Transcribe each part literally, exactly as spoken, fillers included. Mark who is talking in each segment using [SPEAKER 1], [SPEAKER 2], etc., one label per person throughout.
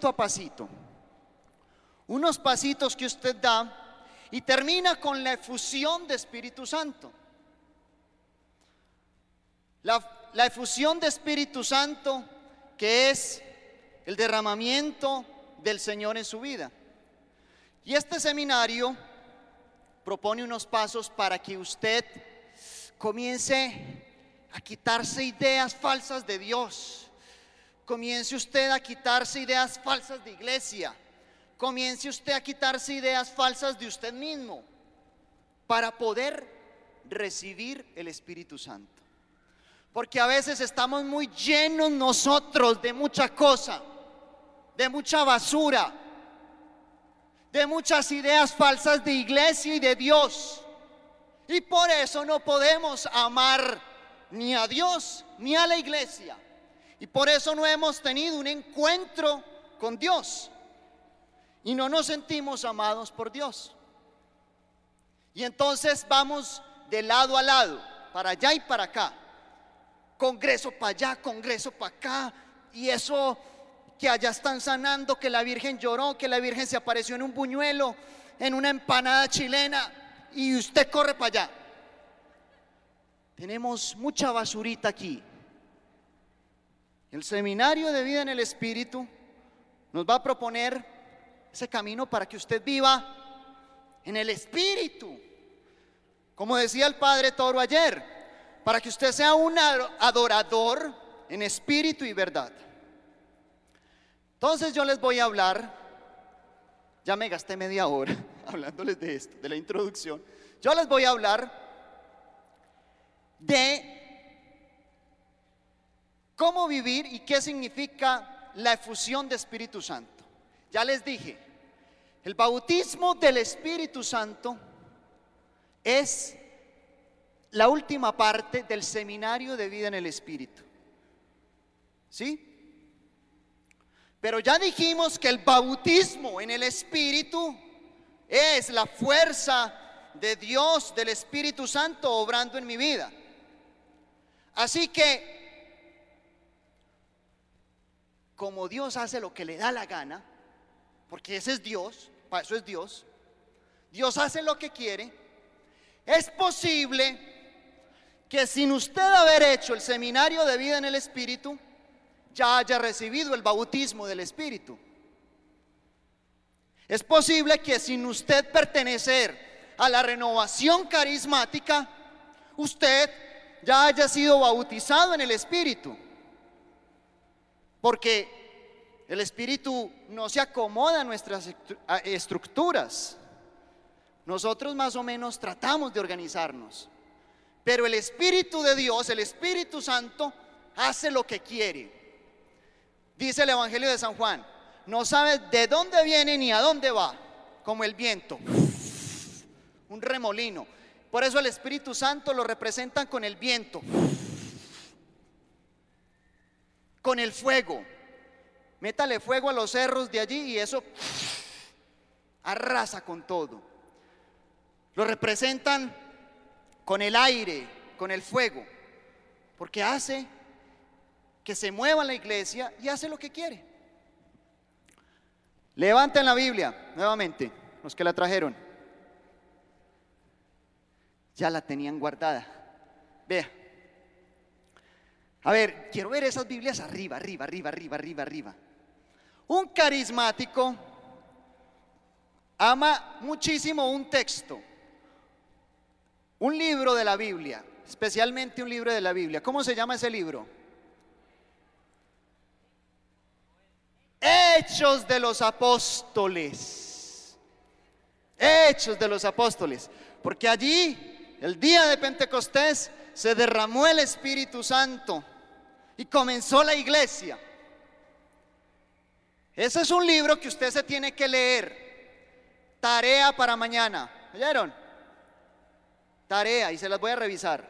[SPEAKER 1] pasito a pasito. Unos pasitos que usted da y termina con la efusión de Espíritu Santo. La, la efusión de Espíritu Santo, que es el derramamiento del Señor en su vida. Y este seminario propone unos pasos para que usted comience a quitarse ideas falsas de Dios. Comience usted a quitarse ideas falsas de iglesia. Comience usted a quitarse ideas falsas de usted mismo para poder recibir el Espíritu Santo. Porque a veces estamos muy llenos nosotros de mucha cosa, de mucha basura, de muchas ideas falsas de iglesia y de Dios. Y por eso no podemos amar ni a Dios ni a la iglesia. Y por eso no hemos tenido un encuentro con Dios. Y no nos sentimos amados por Dios. Y entonces vamos de lado a lado, para allá y para acá. Congreso para allá, congreso para acá. Y eso que allá están sanando, que la Virgen lloró, que la Virgen se apareció en un buñuelo, en una empanada chilena, y usted corre para allá. Tenemos mucha basurita aquí. El seminario de vida en el Espíritu nos va a proponer ese camino para que usted viva en el Espíritu, como decía el Padre Toro ayer, para que usted sea un adorador en espíritu y verdad. Entonces yo les voy a hablar, ya me gasté media hora hablándoles de esto, de la introducción. Yo les voy a hablar de cómo vivir y qué significa la efusión de Espíritu Santo. Ya les dije, el bautismo del Espíritu Santo es la última parte del seminario de vida en el Espíritu. ¿Sí? Pero ya dijimos que el bautismo en el Espíritu es la fuerza de Dios, del Espíritu Santo obrando en mi vida. Así que, como Dios hace lo que le da la gana, porque ese es Dios, para eso es Dios, Dios hace lo que quiere, es posible que sin usted haber hecho el seminario de vida en el Espíritu, ya haya recibido el bautismo del Espíritu. Es posible que sin usted pertenecer a la renovación carismática, usted ya haya sido bautizado en el Espíritu. Porque el Espíritu no se acomoda a nuestras estructuras. Nosotros más o menos tratamos de organizarnos. Pero el Espíritu de Dios, el Espíritu Santo, hace lo que quiere. Dice el Evangelio de San Juan: no sabe de dónde viene ni a dónde va, como el viento, un remolino. Por eso el Espíritu Santo lo representan con el viento, con el fuego. Métale fuego a los cerros de allí y eso arrasa con todo. Lo representan con el aire, con el fuego, porque hace que se mueva la iglesia y hace lo que quiere. Levanten la Biblia nuevamente, los que la trajeron. Ya la tenían guardada. Vea. A ver, quiero ver esas Biblias arriba, arriba, arriba, arriba, arriba, arriba. Un carismático ama muchísimo un texto, un libro de la Biblia, especialmente un libro de la Biblia. ¿Cómo se llama ese libro? Hechos de los Apóstoles. Hechos de los Apóstoles. Porque allí, el día de Pentecostés, se derramó el Espíritu Santo y comenzó la iglesia. Ese es un libro que usted se tiene que leer. Tarea para mañana. ¿Oyeron? Tarea, y se las voy a revisar.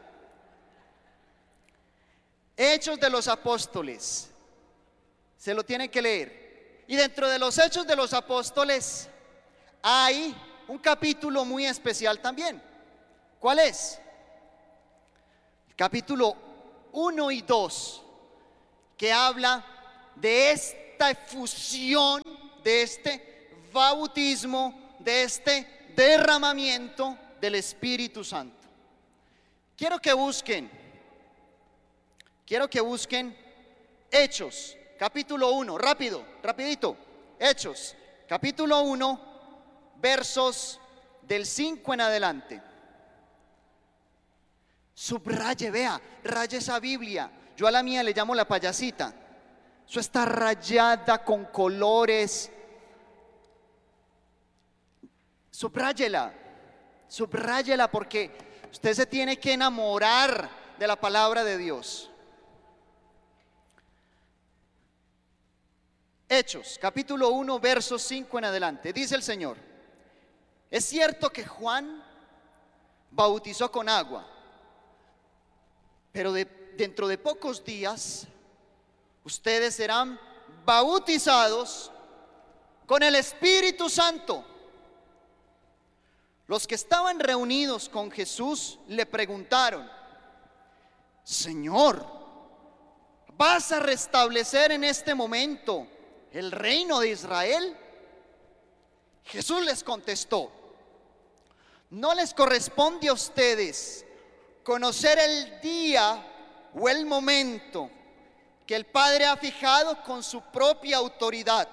[SPEAKER 1] Hechos de los Apóstoles. Se lo tienen que leer. Y dentro de los Hechos de los Apóstoles hay un capítulo muy especial también. ¿Cuál es? El capítulo uno y dos, que habla de esta esta efusión, de este bautismo, de este derramamiento del Espíritu Santo. Quiero que busquen, quiero que busquen Hechos, capítulo uno, rápido, rapidito. Hechos, capítulo uno, versos del cinco en adelante. Subraye, vea, raye esa Biblia. Yo a la mía le llamo la payasita. Eso está rayada con colores. Subráyela, subráyela, porque usted se tiene que enamorar de la palabra de Dios. Hechos, capítulo uno, versos cinco en adelante. Dice el Señor: es cierto que Juan bautizó con agua, pero de, dentro de pocos días ustedes serán bautizados con el Espíritu Santo. Los que estaban reunidos con Jesús le preguntaron: Señor, ¿vas a restablecer en este momento el reino de Israel? Jesús les contestó: no les corresponde a ustedes conocer el día o el momento que el Padre ha fijado con su propia autoridad,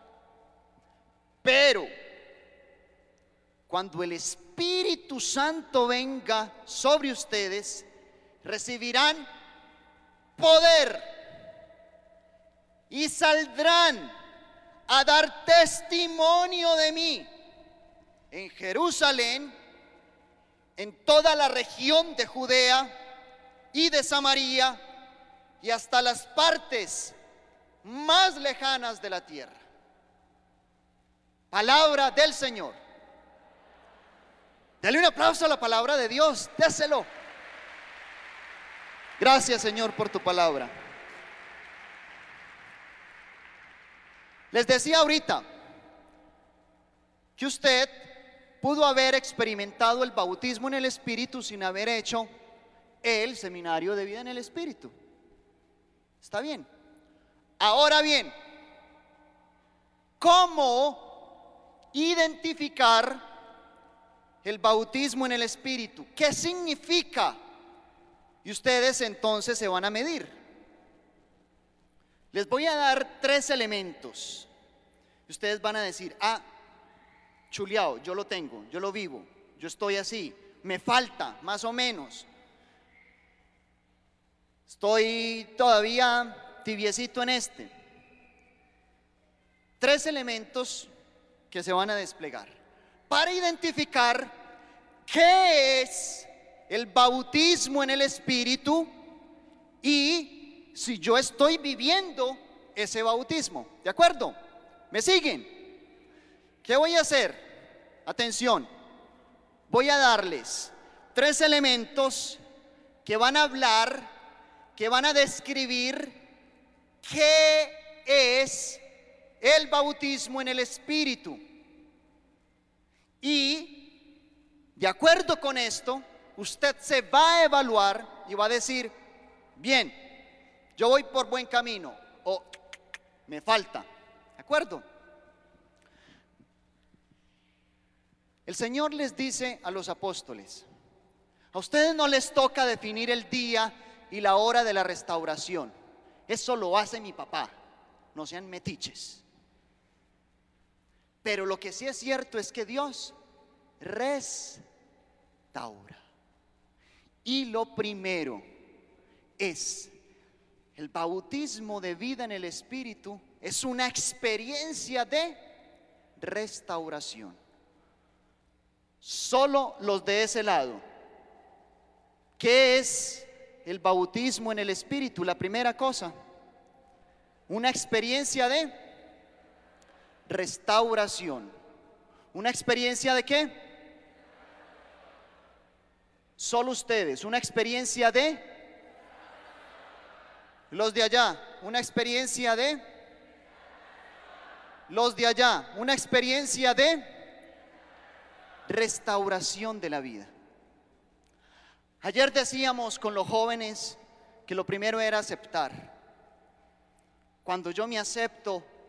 [SPEAKER 1] pero cuando el Espíritu Santo venga sobre ustedes, recibirán poder y saldrán a dar testimonio de mí en Jerusalén, en toda la región de Judea y de Samaria y hasta las partes más lejanas de la tierra. Palabra del Señor. Dale un aplauso a la palabra de Dios, déselo. Gracias, Señor, por tu palabra. Les decía ahorita que usted pudo haber experimentado el bautismo en el Espíritu sin haber hecho el seminario de vida en el Espíritu. Está bien. Ahora bien, ¿cómo identificar el bautismo en el Espíritu? ¿Qué significa? Y ustedes entonces se van a medir. Les voy a dar tres elementos. Ustedes van a decir: ah, chuleado, yo lo tengo, yo lo vivo, yo estoy así, me falta más o menos, estoy todavía tibiecito en este. Tres elementos que se van a desplegar para identificar qué es el bautismo en el Espíritu y si yo estoy viviendo ese bautismo. ¿De acuerdo? ¿Me siguen? ¿Qué voy a hacer? Atención, voy a darles tres elementos que van a hablar, que van a describir qué es el bautismo en el Espíritu. Y de acuerdo con esto, usted se va a evaluar y va a decir: bien, yo voy por buen camino, o me falta. ¿De acuerdo? El Señor les dice a los apóstoles: a ustedes no les toca definir el día y la hora de la restauración. Eso lo hace mi papá. No sean metiches. Pero lo que sí es cierto es que Dios restaura. Y lo primero es el bautismo de vida en el Espíritu. Es una experiencia de restauración. Solo los de ese lado. ¿Qué es el bautismo en el Espíritu? La primera cosa, una experiencia de restauración. ¿Una experiencia de qué? Solo ustedes. Una experiencia de los de allá. Una experiencia de los de allá. Una experiencia de restauración de la vida. Ayer decíamos con los jóvenes que lo primero era aceptar. Cuando yo me acepto,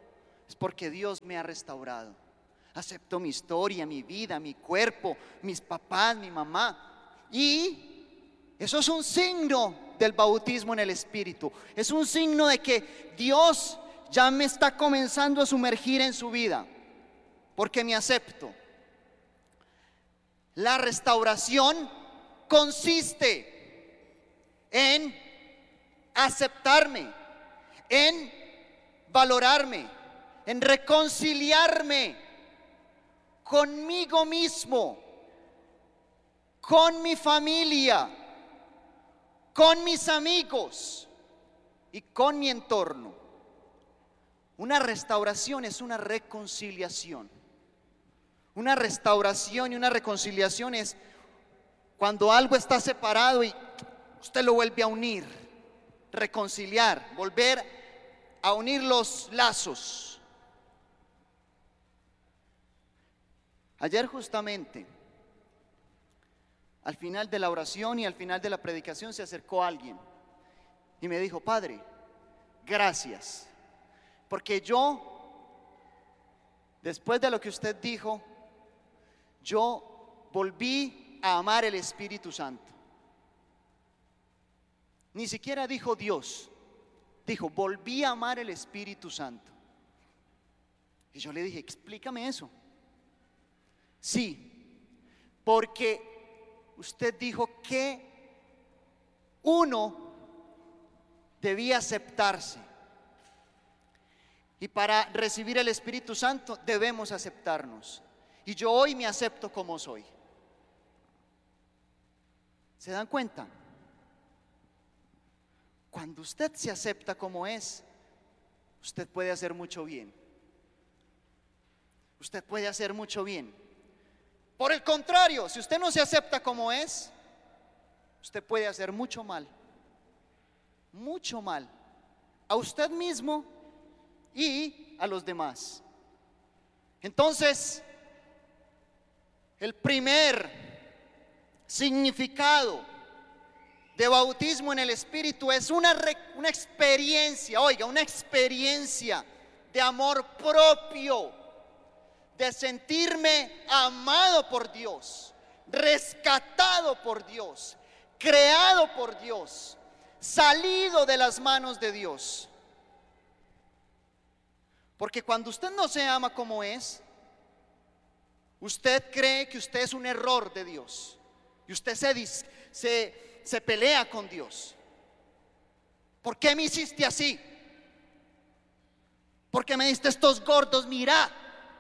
[SPEAKER 1] es porque Dios me ha restaurado. Acepto mi historia, mi vida, mi cuerpo, mis papás, mi mamá. Y eso es un signo del bautismo en el Espíritu. Es un signo de que Dios ya me está comenzando a sumergir en su vida, porque me acepto. La restauración consiste en aceptarme, en valorarme, en reconciliarme conmigo mismo, con mi familia, con mis amigos y con mi entorno. Una restauración es una reconciliación. Una restauración y una reconciliación es cuando algo está separado y usted lo vuelve a unir, reconciliar, volver a unir los lazos. Ayer justamente, al final de la oración y al final de la predicación, se acercó alguien y me dijo: Padre, gracias, porque yo, después de lo que usted dijo, yo volví a amar el Espíritu Santo. Ni siquiera dijo Dios, dijo: volví a amar el Espíritu Santo. Y yo le dije: explícame eso. Sí, porque usted dijo que uno debía aceptarse, y para recibir el Espíritu Santo debemos aceptarnos. Y yo hoy me acepto como soy. ¿Se dan cuenta? Cuando usted se acepta como es, usted puede hacer mucho bien. Usted puede hacer mucho bien. Por el contrario, si usted no se acepta como es, usted puede hacer mucho mal. Mucho mal. A usted mismo y a los demás. Entonces, el primer significado de bautismo en el Espíritu es una, una experiencia, oiga, una experiencia de amor propio, de sentirme amado por Dios, rescatado por Dios, creado por Dios, salido de las manos de Dios. Porque cuando usted no se ama como es, usted cree que usted es un error de Dios y usted se, se, se pelea con Dios. ¿Por qué me hiciste así? ¿Por qué me diste estos gordos? Mira.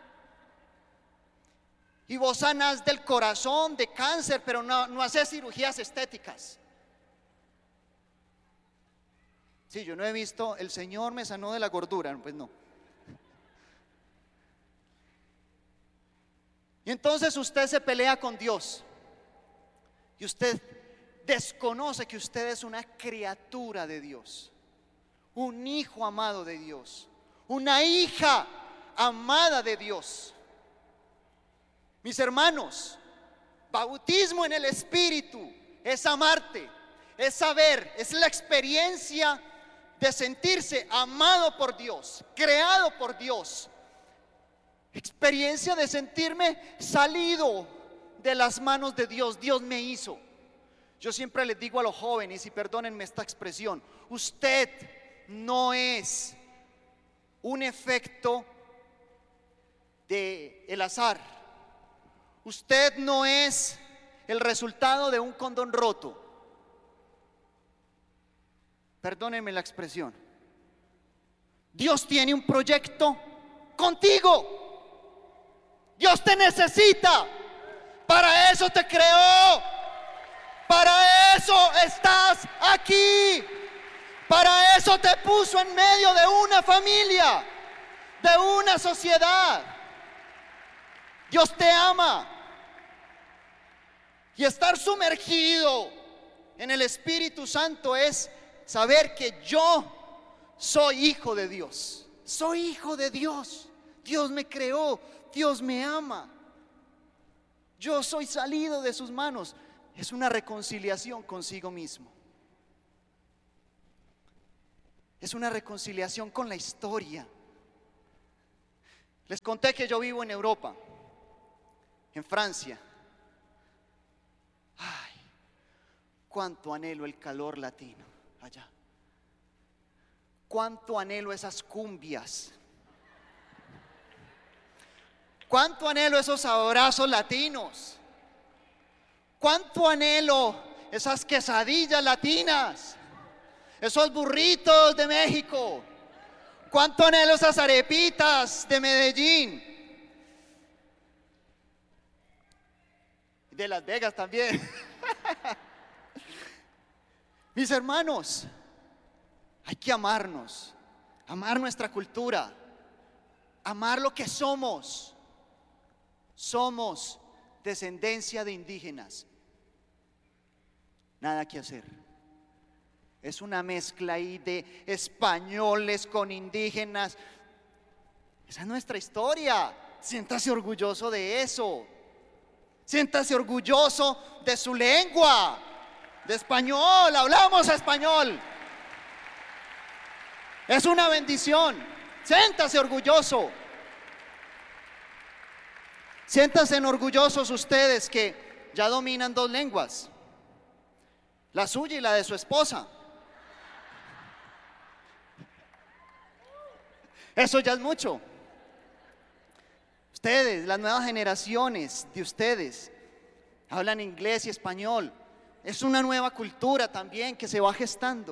[SPEAKER 1] Y vos sanas del corazón, de cáncer, pero no, no haces cirugías estéticas. Sí, yo no he visto, el Señor me sanó de la gordura, pues no. Y entonces usted se pelea con Dios y usted desconoce que usted es una criatura de Dios, un hijo amado de Dios, una hija amada de Dios. Mis hermanos, bautismo en el Espíritu es amarte, es saber, es la experiencia de sentirse amado por Dios, creado por Dios. Experiencia de sentirme salido de las manos de Dios. Dios me hizo. Yo siempre les digo a los jóvenes, y perdónenme esta expresión, usted no es un efecto de el azar. Usted no es el resultado de un condón roto. Perdónenme la expresión. Dios tiene un proyecto contigo. Dios te necesita. Para eso te creó. Para eso estás aquí. Para eso te puso en medio de una familia, de una sociedad. Dios te ama. Y estar sumergido en el Espíritu Santo es saber que yo soy hijo de Dios. Soy hijo de Dios. Dios me creó. Dios me ama. Yo soy salido de sus manos. Es una reconciliación consigo mismo. Es una reconciliación con la historia. Les conté que yo vivo en Europa, en Francia. Ay, cuánto anhelo el calor latino allá. Cuánto anhelo esas cumbias. Cuánto anhelo esos abrazos latinos. Cuánto anhelo esas quesadillas latinas. Esos burritos de México. Cuánto anhelo esas arepitas de Medellín. De Las Vegas también. Mis hermanos, hay que amarnos, amar nuestra cultura, amar lo que somos. Somos descendencia de indígenas. Nada que hacer. Es una mezcla ahí de españoles con indígenas. Esa es nuestra historia. Siéntase orgulloso de eso. Siéntase orgulloso de su lengua, de español. Hablamos español. Es una bendición. Siéntase orgulloso. Siéntanse orgullosos ustedes que ya dominan dos lenguas, la suya y la de su esposa. Eso ya es mucho. Ustedes, las nuevas generaciones de ustedes, hablan inglés y español. Es una nueva cultura también que se va gestando.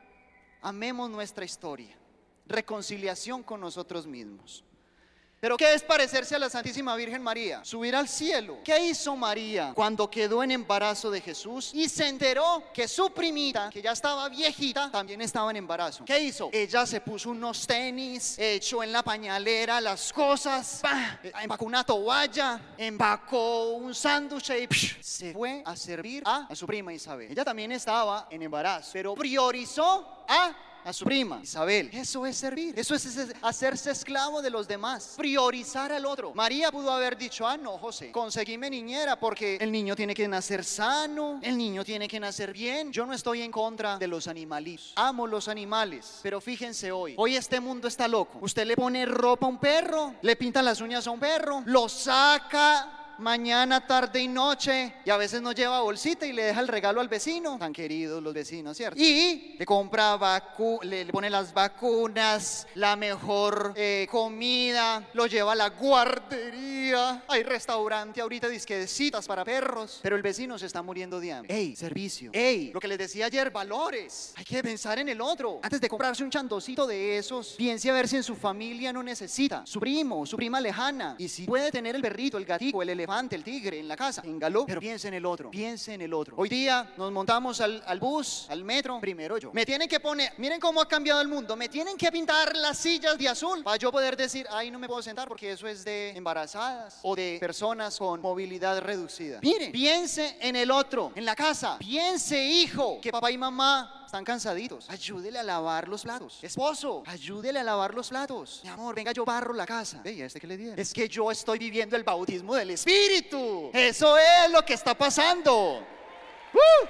[SPEAKER 1] Amemos nuestra historia, reconciliación con nosotros mismos. Pero ¿qué es parecerse a la Santísima Virgen María? Subir al cielo. ¿Qué hizo María cuando quedó en embarazo de Jesús y se enteró que su primita, que ya estaba viejita, también estaba en embarazo? ¿Qué hizo? Ella se puso unos tenis, echó en la pañalera las cosas, ¡pah! Empacó una toalla, empacó un sándwich y ¡psh! Se fue a servir a, a su prima Isabel. Ella también estaba en embarazo, pero priorizó a a su prima Isabel. Eso es servir. Eso es hacerse esclavo de los demás. Priorizar al otro. María pudo haber dicho: ah, no, José, conseguíme niñera porque el niño tiene que nacer sano, el niño tiene que nacer bien. Yo no estoy en contra de los animalitos. Amo los animales. Pero fíjense hoy. Hoy este mundo está loco. Usted le pone ropa a un perro, le pinta las uñas a un perro, lo saca mañana, tarde y noche, y a veces no lleva bolsita y le deja el regalo al vecino, tan queridos los vecinos, ¿cierto? Y le compra vacu le, le pone las vacunas, la mejor eh, comida, lo lleva a la guardería. Hay restaurante ahorita, disque de citas para perros, pero el vecino se está muriendo de hambre. Ey, servicio. Ey, lo que les decía ayer, valores. Hay que pensar en el otro. Antes de comprarse un chandocito de esos, piense a ver si en su familia no necesita su primo, su prima lejana, y si puede tener el perrito, el gatito, el elefante, el tigre en la casa, téngalo, pero piense en el otro, piense en el otro. Hoy día nos montamos al, al bus, al metro, primero yo. Me tienen que poner, miren cómo ha cambiado el mundo, me tienen que pintar las sillas de azul para yo poder decir: ahí no me puedo sentar porque eso es de embarazadas o de personas con movilidad reducida. Miren, piense en el otro, en la casa. Piense, hijo, que papá y mamá están cansaditos. Ayúdele a lavar los platos. Esposo, ayúdele a lavar los platos. Mi amor, venga, yo barro la casa. Ey, ¿a este qué le dieron? Es que yo estoy viviendo el bautismo del Espíritu. Eso es lo que está pasando. ¡Uh!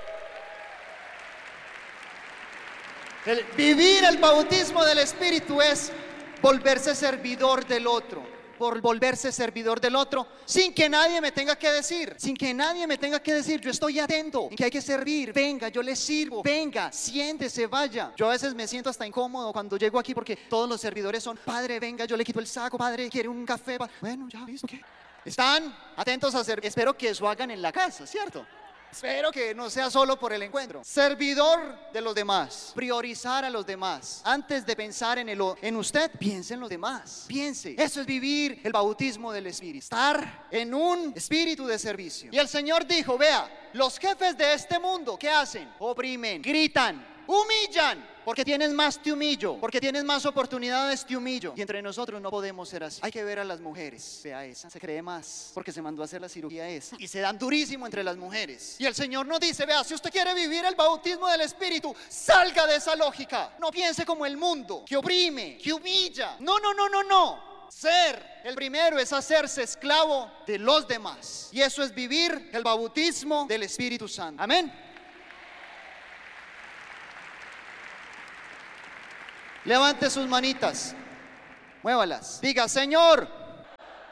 [SPEAKER 1] El vivir el bautismo del Espíritu es volverse servidor del otro. Por volverse servidor del otro, sin que nadie me tenga que decir, sin que nadie me tenga que decir, yo estoy atento, en que hay que servir, venga, yo le sirvo, venga, siéntese, vaya. Yo a veces me siento hasta incómodo cuando llego aquí porque todos los servidores son: padre, venga, yo le quito el saco, padre, quiere un café, bueno, ya, listo, ¿qué? Están atentos a servir. Espero que eso hagan en la casa, ¿cierto? Espero que no sea solo por el encuentro. Servidor de los demás. Priorizar a los demás. Antes de pensar en, el, en usted, piense en los demás. Piense. Eso es vivir el bautismo del Espíritu. Estar en un espíritu de servicio. Y el Señor dijo: vea, los jefes de este mundo, ¿qué hacen? Oprimen, gritan, humillan. Porque tienes más, te humillo. Porque tienes más oportunidades, te humillo. Y entre nosotros no podemos ser así. Hay que ver a las mujeres. Vea esa, se cree más porque se mandó a hacer la cirugía esa. Y se dan durísimo entre las mujeres. Y el Señor nos dice: vea, si usted quiere vivir el bautismo del Espíritu, salga de esa lógica. No piense como el mundo, que oprime, que humilla. No, no, no, no, no. Ser el primero es hacerse esclavo de los demás. Y eso es vivir el bautismo del Espíritu Santo. Amén. Levante sus manitas, muévalas. Diga: Señor,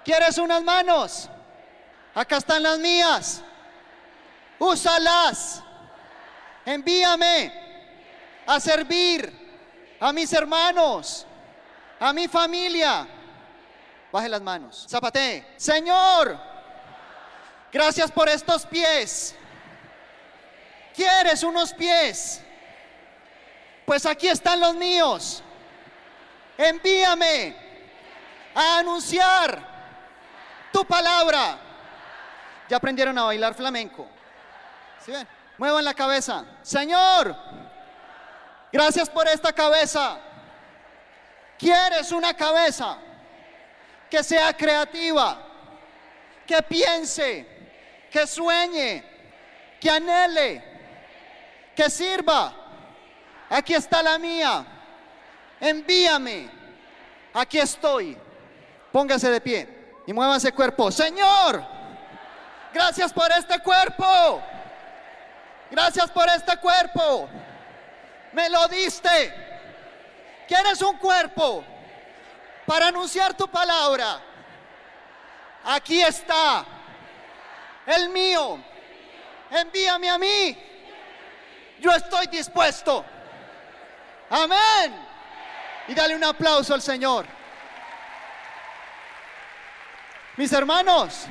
[SPEAKER 1] ¿Quieres unas manos? Acá están las mías. Úsalas. Envíame a servir a mis hermanos, a mi familia. Baje las manos. Zapatee. Señor, gracias por estos pies. ¿Quieres unos pies? Pues aquí están los míos. Envíame a anunciar tu palabra. ¿Ya aprendieron a bailar flamenco? ¿Sí ven? Muevan la cabeza. Señor, gracias por esta cabeza. ¿Quieres una cabeza que sea creativa, que piense, que sueñe, que anhele, que sirva? Aquí está la mía. Envíame. Aquí estoy. Póngase de pie y mueva ese cuerpo. Señor, gracias por este cuerpo. Gracias por este cuerpo. Me lo diste. ¿Quieres un cuerpo para anunciar tu palabra? Aquí está el mío. Envíame a mí. Yo estoy dispuesto. Amén. Y dale un aplauso al Señor. Mis hermanos,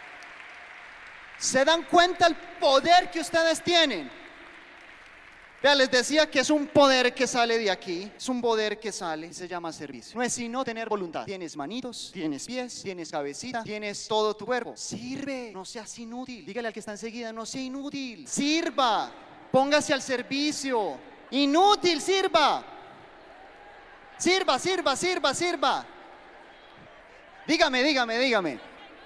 [SPEAKER 1] ¿se dan cuenta el poder que ustedes tienen? Vea, les decía que es un poder que sale de aquí. Es un poder que sale, se llama servicio. No es sino tener voluntad. Tienes manitos, tienes pies, tienes cabecita, tienes todo tu cuerpo. Sirve, no seas inútil. Dígale al que está enseguida, no sea inútil. Sirva, póngase al servicio. Inútil, sirva. Sirva, sirva, sirva, sirva. Dígame, dígame, dígame.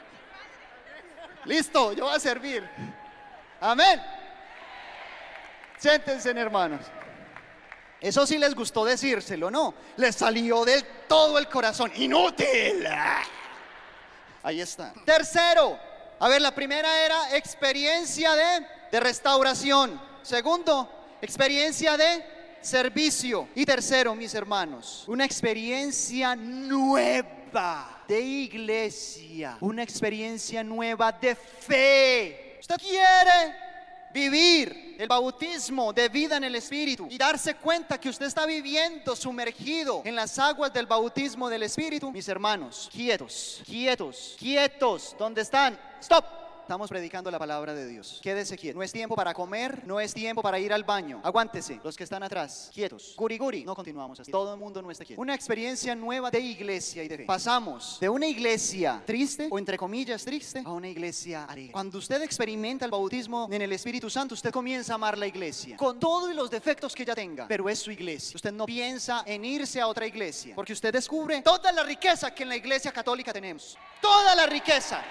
[SPEAKER 1] Listo, yo voy a servir. Amén. Siéntense, hermanos. Eso sí les gustó decírselo, ¿no? Les salió del todo el corazón. Inútil. Ahí está. Tercero. A ver, la primera era experiencia de, de restauración. Segundo, experiencia de servicio. Y tercero, mis hermanos, una experiencia nueva de iglesia. Una experiencia nueva de fe. ¿Usted quiere vivir el bautismo de vida en el Espíritu y darse cuenta que usted está viviendo sumergido en las aguas del bautismo del Espíritu? Mis hermanos, quietos, quietos, quietos. ¿Dónde están? Stop. Estamos predicando la palabra de Dios. Quédese quieto. No es tiempo para comer, no es tiempo para ir al baño. Aguántese. Los que están atrás, quietos. Guri guri. No continuamos así. Todo el mundo no está quieto. Una experiencia nueva de iglesia y de fe. Pasamos de una iglesia triste, o entre comillas triste, a una iglesia alegre. Cuando usted experimenta el bautismo en el Espíritu Santo, usted comienza a amar la iglesia con todos los defectos que ella tenga, pero es su iglesia. Usted no piensa en irse a otra iglesia, porque usted descubre toda la riqueza que en la iglesia católica tenemos. Toda la riqueza.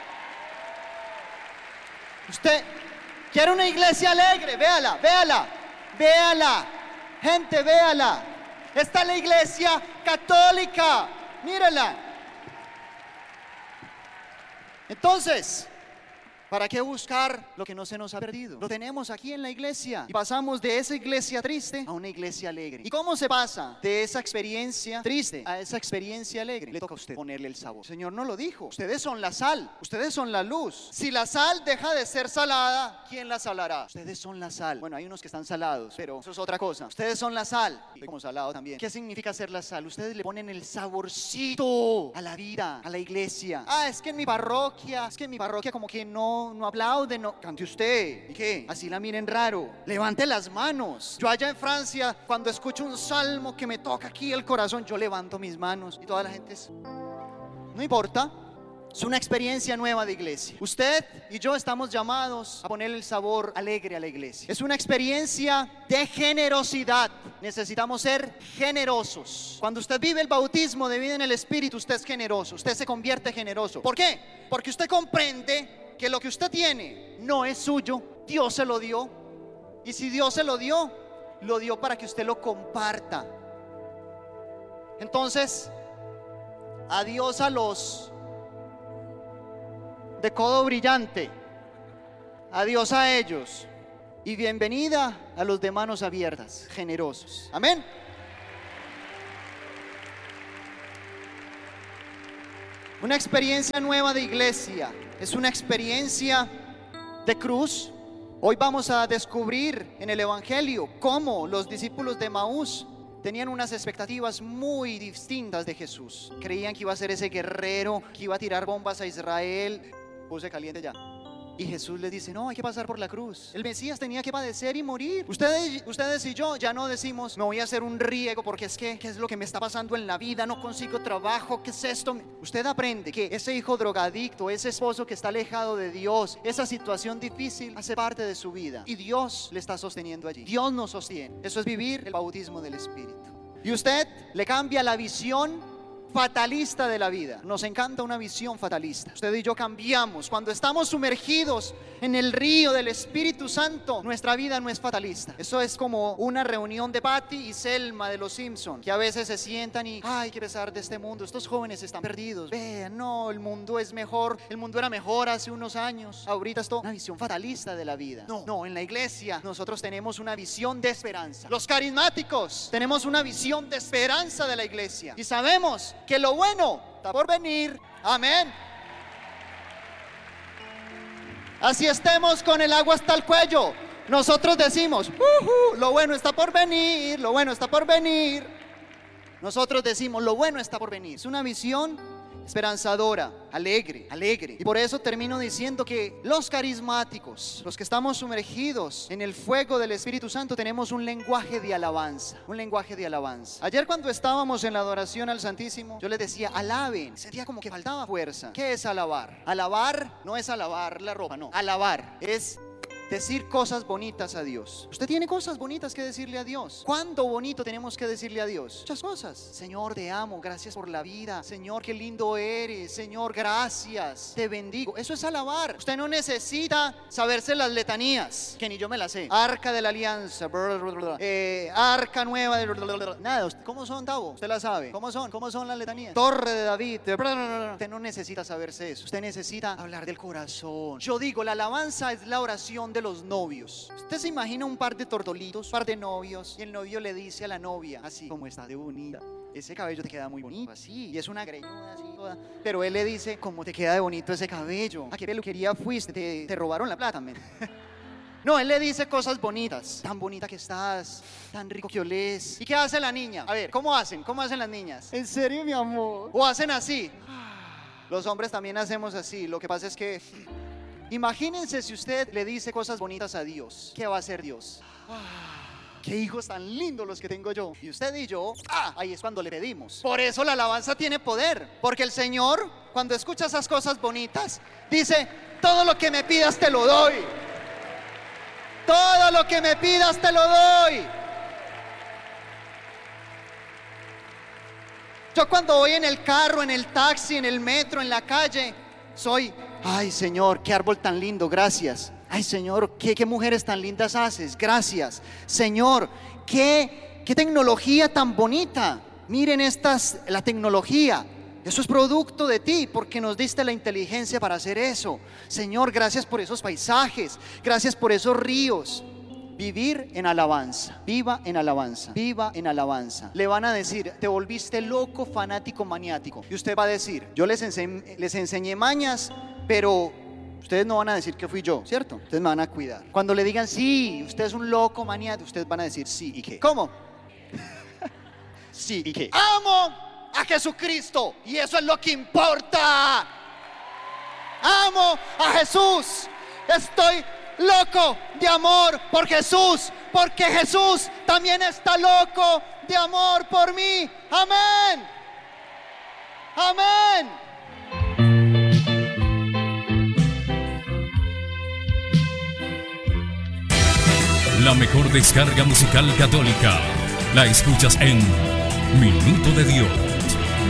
[SPEAKER 1] Usted quiere una iglesia alegre, véala, véala, véala. Gente, véala. Esta es la iglesia católica. Mírala. Entonces, ¿para qué buscar lo que no se nos ha perdido? Lo tenemos aquí en la iglesia. Y pasamos de esa iglesia triste a una iglesia alegre. ¿Y cómo se pasa de esa experiencia triste a esa experiencia alegre? Le toca a usted ponerle el sabor. El Señor no lo dijo. Ustedes son la sal. Ustedes son la luz. Si la sal deja de ser salada, ¿quién la salará? Ustedes son la sal. Bueno, hay unos que están salados, pero eso es otra cosa. Ustedes son la sal. Y como salado también. ¿Qué significa ser la sal? Ustedes le ponen el saborcito a la vida, a la iglesia. Ah, es que en mi parroquia, es que en mi parroquia como que no No, no aplaude, no. Cante usted. ¿Y qué? Así la miren raro. Levante las manos. Yo allá en Francia, cuando escucho un salmo que me toca aquí el corazón, yo levanto mis manos y toda la gente es... No importa. Es una experiencia nueva de iglesia. Usted y yo estamos llamados a poner el sabor alegre a la iglesia. Es una experiencia de generosidad. Necesitamos ser generosos. Cuando usted vive el bautismo de vida en el Espíritu, usted es generoso. Usted se convierte generoso. ¿Por qué? Porque usted comprende que lo que usted tiene no es suyo. Dios se lo dio. Y si Dios se lo dio, lo dio para que usted lo comparta. Entonces, adiós a los de codo brillante, adiós a ellos y bienvenida a los de manos abiertas, generosos. Amén. Una experiencia nueva de iglesia es una experiencia de cruz. Hoy vamos a descubrir en el Evangelio cómo los discípulos de Emaús tenían unas expectativas muy distintas de Jesús. Creían que iba a ser ese guerrero que iba a tirar bombas a Israel. Puse caliente ya. Y Jesús les dice, no, hay que pasar por la cruz. El Mesías tenía que padecer y morir. Ustedes, ustedes y yo ya no decimos, me voy a hacer un riego porque es que, ¿qué es lo que me está pasando en la vida? No consigo trabajo, ¿qué es esto? Usted aprende que ese hijo drogadicto, ese esposo que está alejado de Dios, esa situación difícil hace parte de su vida. Y Dios le está sosteniendo allí. Dios nos sostiene. Eso es vivir el bautismo del Espíritu. Y usted le cambia la visión fatalista de la vida. Nos encanta una visión fatalista. Usted y yo cambiamos. Cuando estamos sumergidos en el río del Espíritu Santo, nuestra vida no es fatalista. Eso es como una reunión de Patty y Selma de los Simpson, que a veces se sientan y, ay, qué pesar de este mundo, estos jóvenes están perdidos. Vean, no, el mundo es mejor, el mundo era mejor hace unos años. Ahorita es todo una visión fatalista de la vida. No, no, en la iglesia nosotros tenemos una visión de esperanza. Los carismáticos tenemos una visión de esperanza de la iglesia y sabemos que lo bueno está por venir. Amén. Así estemos con el agua hasta el cuello, nosotros decimos, uh-huh, lo bueno está por venir, lo bueno está por venir. Nosotros decimos, lo bueno está por venir. Es una visión esperanzadora, alegre, alegre. Y por eso termino diciendo que los carismáticos, los que estamos sumergidos en el fuego del Espíritu Santo, tenemos un lenguaje de alabanza, un lenguaje de alabanza. Ayer cuando estábamos en la adoración al Santísimo, yo les decía, alaben. Sentía como que faltaba fuerza. ¿Qué es alabar? Alabar no es alabar la ropa, no. Alabar es decir cosas bonitas a Dios. Usted tiene cosas bonitas que decirle a Dios. ¿Cuánto bonito tenemos que decirle a Dios? Muchas cosas. Señor, te amo, gracias por la vida. Señor, qué lindo eres. Señor, gracias, te bendigo. Eso es alabar. Usted no necesita saberse las letanías, que ni yo me las sé. Arca de la Alianza, eh, Arca Nueva de... Nada, ¿cómo son, Tavo? Usted la sabe. ¿Cómo son? ¿Cómo son las letanías? Torre de David. Usted no necesita saberse eso. Usted necesita hablar del corazón. Yo digo, la alabanza es la oración de los novios. Usted se imagina un par de tortolitos, un par de novios, y el novio le dice a la novia, así, como está de bonita, ese cabello te queda muy bonito, así, y es una greñuda así toda. Pero él le dice, ¿cómo te queda de bonito ese cabello? ¿A qué peluquería fuiste? Te, te robaron la plata, men. No, él le dice cosas bonitas. Tan bonita que estás, tan rico que olés. ¿Y qué hace la niña? A ver, ¿cómo hacen? ¿Cómo hacen las niñas? ¿En serio, mi amor? O hacen así. Los hombres también hacemos así. Lo que pasa es que imagínense si usted le dice cosas bonitas a Dios. ¿Qué va a hacer Dios? Qué hijos tan lindos los que tengo yo. Y usted y yo, ah, ahí es cuando le pedimos. Por eso la alabanza tiene poder. Porque el Señor, cuando escucha esas cosas bonitas, dice, todo lo que me pidas te lo doy. Todo lo que me pidas te lo doy. Yo cuando voy en el carro, en el taxi, en el metro, en la calle, soy, ay Señor, qué árbol tan lindo, gracias. Ay Señor, qué, qué mujeres tan lindas haces, gracias. Señor, qué, qué tecnología tan bonita. Miren estas, la tecnología. Eso es producto de ti, porque nos diste la inteligencia para hacer eso. Señor, gracias por esos paisajes, gracias por esos ríos. Vivir en alabanza, viva en alabanza, viva en alabanza. Le van a decir, te volviste loco, fanático, maniático. Y usted va a decir, yo les enseñé, les enseñé mañas, pero ustedes no van a decir que fui yo, ¿cierto? Ustedes me van a cuidar. Cuando le digan, sí, usted es un loco, maniático, ustedes van a decir, sí, ¿y qué? ¿Cómo? Sí, ¿y qué? Amo a Jesucristo y eso es lo que importa. Amo a Jesús. Estoy loco de amor por Jesús, porque Jesús también está loco de amor por mí. Amén. Amén.
[SPEAKER 2] La mejor descarga musical católica la escuchas en Minuto de Dios.